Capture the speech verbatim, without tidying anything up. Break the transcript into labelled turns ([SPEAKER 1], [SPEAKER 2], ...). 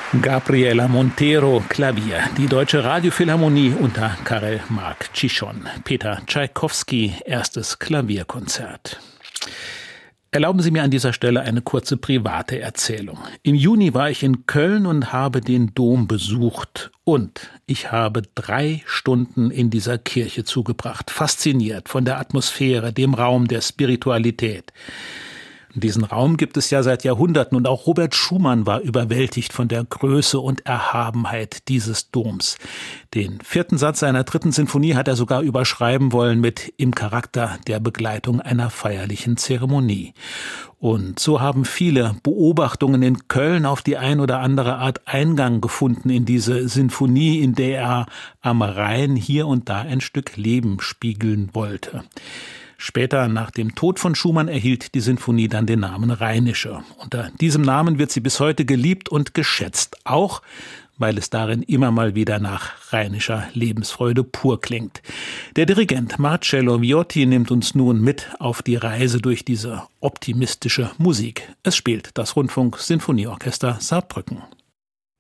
[SPEAKER 1] Gabriela Montero, Klavier. Die Deutsche Radiophilharmonie unter Karel Mark Ciszon. Peter Tschaikowski, erstes Klavierkonzert. Erlauben Sie mir an dieser Stelle eine kurze private Erzählung. Im Juni war ich in Köln und habe den Dom besucht. Und ich habe drei Stunden in dieser Kirche zugebracht, fasziniert von der Atmosphäre, dem Raum der Spiritualität. Diesen Raum gibt es ja seit Jahrhunderten und auch Robert Schumann war überwältigt von der Größe und Erhabenheit dieses Doms. Den vierten Satz seiner dritten Sinfonie hat er sogar überschreiben wollen mit im Charakter der Begleitung einer feierlichen Zeremonie. Und so haben viele Beobachtungen in Köln auf die ein oder andere Art Eingang gefunden in diese Sinfonie, in der er am Rhein hier und da ein Stück Leben spiegeln wollte. Später, nach dem Tod von Schumann, erhielt die Sinfonie dann den Namen Rheinische. Unter diesem Namen wird sie bis heute geliebt und geschätzt, auch weil es darin immer mal wieder nach rheinischer Lebensfreude pur klingt. Der Dirigent Marcello Viotti nimmt uns nun mit auf die Reise durch diese optimistische Musik. Es spielt das Rundfunk-Sinfonieorchester Saarbrücken.